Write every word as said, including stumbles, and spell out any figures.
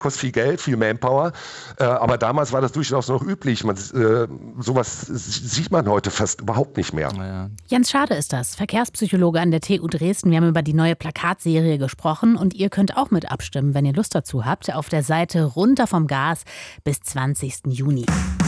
kostet viel Geld, viel Manpower, äh, aber damals war das durchaus noch üblich. Man, äh, sowas sieht man heute fast überhaupt nicht mehr. Ja. Jens Schade ist das, Verkehrspsychologe an der T U Dresden. Wir haben über die neue Plakatserie gesprochen und ihr könnt auch mit abstimmen, wenn ihr Lust dazu habt, auf der Seite Runter vom Gas bis zwanzigsten Juni.